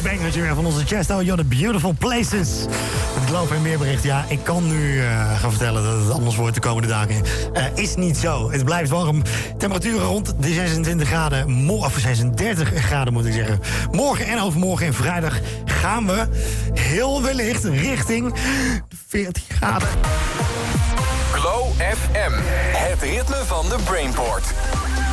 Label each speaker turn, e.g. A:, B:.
A: bangertje weer van onze Chesto. You're the beautiful places. Het Globe en Weerbericht. Ja, ik kan nu gaan vertellen dat het anders wordt de komende dagen. Is niet zo. Het blijft warm. Temperaturen rond de 26 graden. Of 36 graden moet ik zeggen. Morgen en overmorgen en vrijdag gaan we heel wellicht richting de 40 graden.
B: Glow FM. Het ritme van de Brainport.